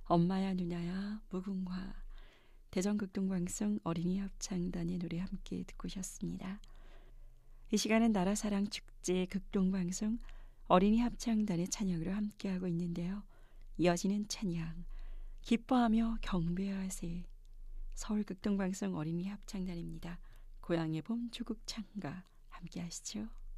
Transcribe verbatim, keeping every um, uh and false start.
엄마야 누나야 무궁화, 대전극동방송 어린이 합창단의 노래 함께 듣고 오셨습니다. 이 시간은 나라사랑 축제 극동방송 어린이 합창단의 찬양으로 함께하고 있는데요. 이어지는 찬양 기뻐하며 경배하세, 서울극동방송 어린이 합창단입니다. 고향의 봄 조국 창가 함께 하시죠.